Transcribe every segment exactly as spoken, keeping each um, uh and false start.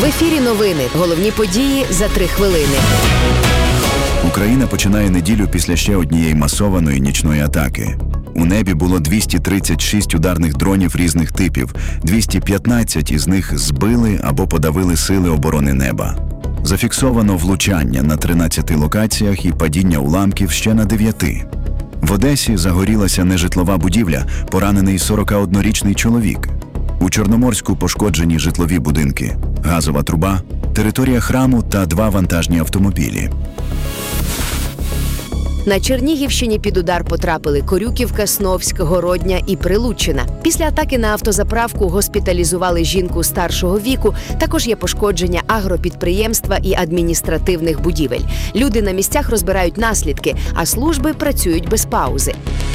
ефірі новини. Головні події за три хвилини. Україна починає неділю після ще однієї масованої нічної атаки. У небі було двісті тридцять шість ударних дронів різних типів, двісті п'ятнадцять із них збили або подавили сили оборони неба. Зафіксовано влучання на тринадцяти локаціях і падіння уламків ще на дев'яти. В Одесі загорілася нежитлова будівля, поранений сорокаоднорічний чоловік. У Чорноморську пошкоджені житлові будинки, газова труба, територія храму та два вантажні автомобілі. На Чернігівщині під удар потрапили Корюківка, Сновськ, Городня і Прилуччина. Після атаки на автозаправку госпіталізували жінку старшого віку. Також є пошкодження агропідприємства і адміністративних будівель. Люди на місцях розбирають наслідки, а служби працюють без паузи.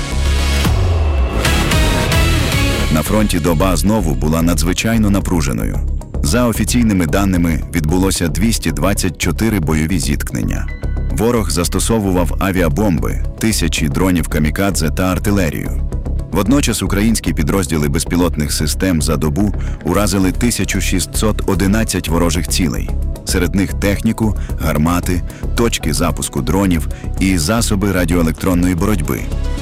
На фронті доба знову була надзвичайно напруженою. За офіційними даними, відбулося двісті двадцять чотири бойові зіткнення. Ворог застосовував авіабомби, тисячі дронів камікадзе та артилерію. Водночас українські підрозділи безпілотних систем за добу уразили тисячу шістсот одинадцять ворожих цілей. Серед них техніку, гармати, точки запуску дронів і засоби радіоелектронної боротьби.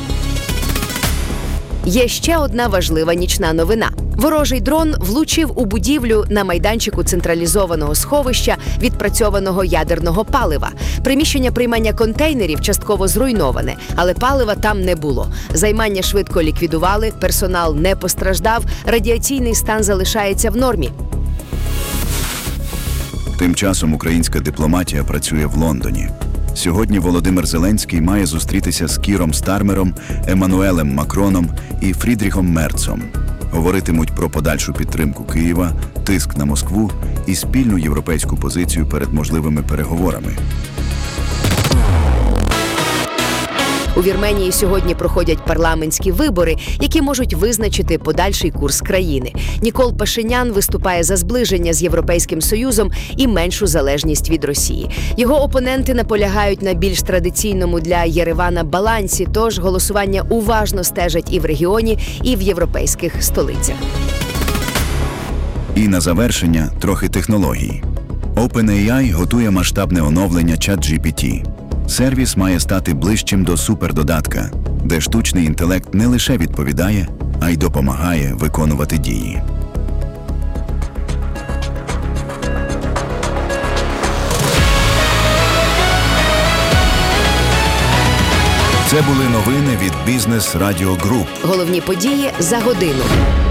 Є ще одна важлива нічна новина. Ворожий дрон влучив у будівлю на майданчику централізованого сховища відпрацьованого ядерного палива. Приміщення приймання контейнерів частково зруйноване, але палива там не було. Займання швидко ліквідували, персонал не постраждав, радіаційний стан залишається в нормі. Тим часом українська дипломатія працює в Лондоні. Сьогодні Володимир Зеленський має зустрітися з Кіром Стармером, Еммануелем Макроном і Фрідріхом Мерцом. Говоритимуть про подальшу підтримку Києва, тиск на Москву і спільну європейську позицію перед можливими переговорами. У Вірменії сьогодні проходять парламентські вибори, які можуть визначити подальший курс країни. Нікол Пашинян виступає за зближення з Європейським Союзом і меншу залежність від Росії. Його опоненти наполягають на більш традиційному для Єревана балансі, тож голосування уважно стежать і в регіоні, і в європейських столицях. І на завершення трохи технологій. OpenAI готує масштабне оновлення чат джі пі ті. Сервіс має стати ближчим до супердодатка, де штучний інтелект не лише відповідає, а й допомагає виконувати дії. Це були новини від Бізнес Радіо Груп. Головні події за годину.